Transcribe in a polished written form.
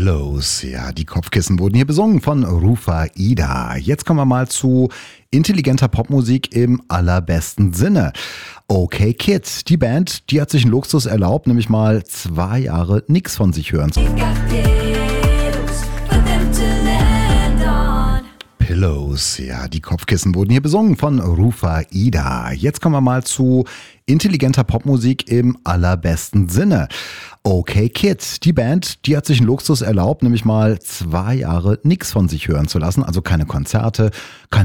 Pillows, ja, die Kopfkissen wurden hier besungen von Rufa Ida. Jetzt kommen wir mal zu intelligenter Popmusik im allerbesten Sinne. Okay Kid, die Band, die hat sich einen Luxus erlaubt, nämlich mal 2 Jahre nichts von sich hören zu Pillows, ja, die Kopfkissen wurden hier besungen von Rufa Ida. Jetzt kommen wir mal zu intelligenter Popmusik im allerbesten Sinne. Okay Kid, die Band, die hat sich einen Luxus erlaubt, nämlich mal 2 Jahre nichts von sich hören zu lassen, also keine Konzerte, keine